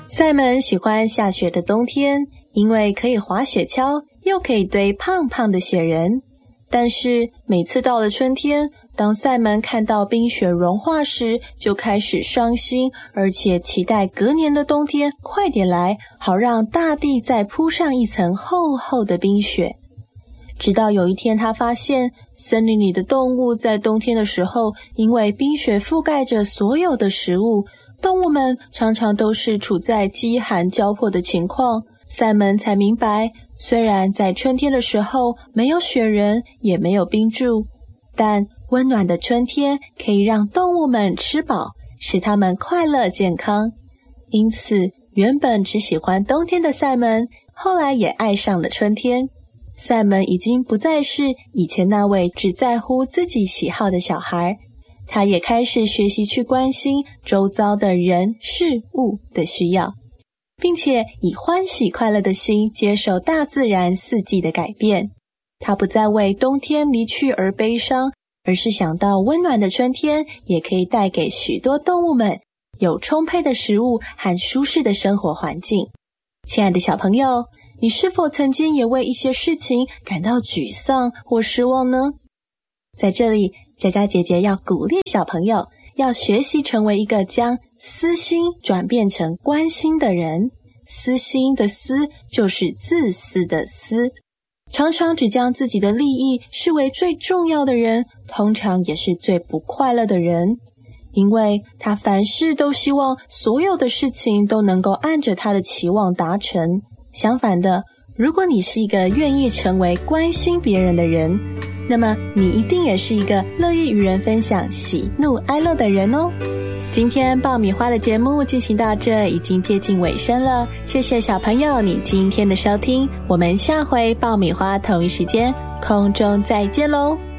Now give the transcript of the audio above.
赛门喜欢下雪的冬天，因为可以滑雪橇，又可以堆胖胖的雪人。但是每次到了春天，当赛门看到冰雪融化时，就开始伤心，而且期待隔年的冬天快点来，好让大地再铺上一层厚厚的冰雪。直到有一天，他发现森林里的动物在冬天的时候，因为冰雪覆盖着所有的食物，动物们常常都是处在饥寒交迫的情况。赛门才明白，虽然在春天的时候没有雪人，也没有冰柱，但温暖的春天可以让动物们吃饱，使它们快乐健康。因此，原本只喜欢冬天的赛门，后来也爱上了春天。赛门已经不再是以前那位只在乎自己喜好的小孩，他也开始学习去关心周遭的人事物的需要，并且以欢喜快乐的心接受大自然四季的改变。他不再为冬天离去而悲伤，而是想到温暖的春天也可以带给许多动物们有充沛的食物和舒适的生活环境。亲爱的小朋友，你是否曾经也为一些事情感到沮丧或失望呢？在这里，佳佳姐姐要鼓励小朋友，要学习成为一个将私心转变成关心的人。私心的私就是自私的私。常常只将自己的利益视为最重要的人，通常也是最不快乐的人，因为他凡事都希望所有的事情都能够按着他的期望达成。相反的，如果你是一个愿意成为关心别人的人，那么你一定也是一个乐意与人分享喜怒哀乐的人哦。今天爆米花的节目进行到这，已经接近尾声了。谢谢小朋友你今天的收听，我们下回爆米花同一时间空中再见咯。